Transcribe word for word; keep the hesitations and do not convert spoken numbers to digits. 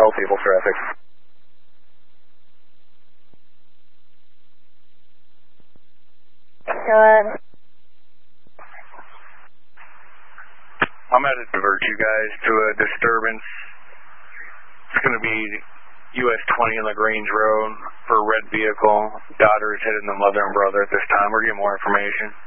all table traffic. Go ahead. I'm going to divert you guys to a disturbance. It's going to be U S twenty on LaGrange Road for a red vehicle. Daughter is hitting the mother and brother at this time. We're getting more information.